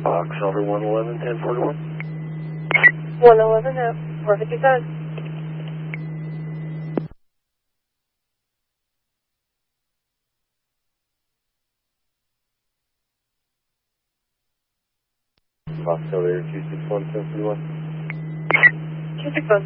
Box over 111, 1041. 111 at 457. Box over 261, 1041. 261.